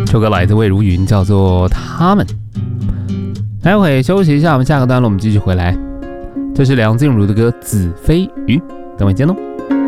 这首歌来自魏如云，叫做《他们》。待会休息一下，我们下个段落我们继续回来。这是梁静茹的歌《子非鱼》，等会见喽。